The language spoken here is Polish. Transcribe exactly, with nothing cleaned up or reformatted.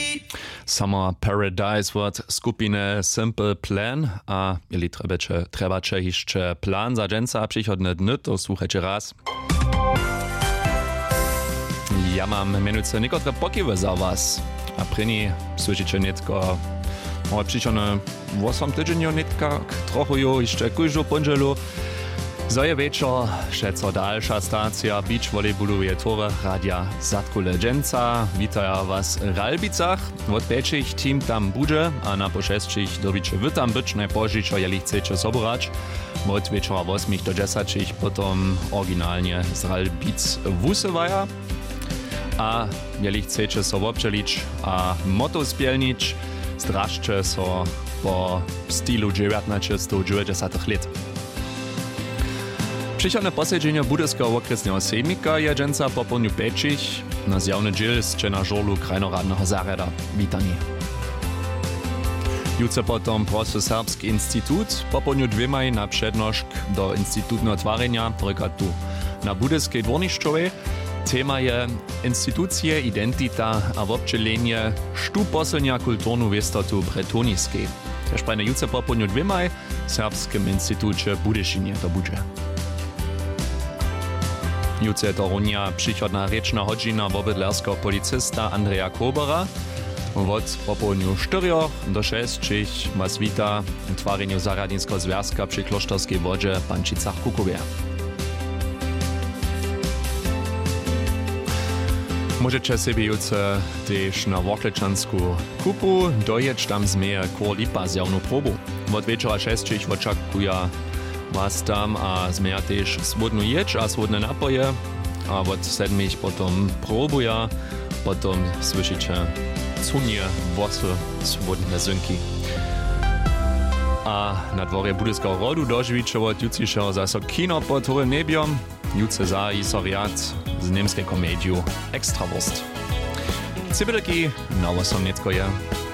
Summer Paradise od skupiny Simple Plan, a jeli trebacze, trebacze jeszcze plan za dżęca przychodne dny, to słuchajcie raz. Ja mam mianowicie niektóre pokiwy za was, a pryni słyszycie netko, ale przychodne osiem tydzień netka, trochę jo jeszcze kujżu ponżelu. Zoje wieczor, šeco dalsza stacja beach volejbolu je tore radia Zatkule dżęca. Witaja was w Ralbicach. Od pięciich team tam bude, a na po šestich dobicie wy tam być, najpożyczo jeli chcecie soborać. Od wieczora osmich do dziesięciich potom oryginalnie z Ralbic wusywaja. A jeli chcecie so obczelić, a motto spielnić, zdrażcie so po stylu dziewiętnaście dziewięćdziesiątych lat. Przychodne posiedzenie Budyskiego okresnego sejmika je dżęca po południu pięcich na zjawny dziel z na żorlu krajnoradnego zarada. Witanie. Jutro potom prosty Serbski Instytut po południu dwemaj na przednoszk do Instytutnego twarzenia, przykład tu na Budyskiej dworniszczowej. Tema je instytucje, identita a obczelenie sztu posilnia kulturnu wiestotu bretoniskiej. Też pajne jutro po południu dwemaj w Serbskim Instytucie Budyszynie to budzie. Jutro to runia przychodna rečna hodźina wobydlerskiego policista Andreja Kobera. Od po południu czterech do sześciu was wita w twarzeniu Zaradnickiego Związka przy Klosztorskiej wodzie Pančicach Kukowie. Możecie sobie jutro też na Wortleczansku kupu dojeć, tam zmieje kor lipa zjawną probu. Od wieczora sześciu oczekuje was tam a zmieja też swodną jecz a swodne napoje, a od sedmich potom probuje, potom słyszycie cunie, włosy, swodne zynki. A na dworze Budyskiego rodu dożywicie od jutrzejszego zase kino pod chorym nebiom, jutro za i soriat z niemskiej komedią Extrawurst. Cybryki, nowo są netko je.